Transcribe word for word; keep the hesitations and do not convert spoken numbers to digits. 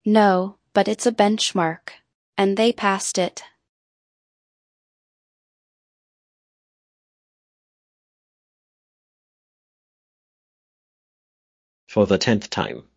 No, but it's a benchmark. And they passed it. For the tenth time.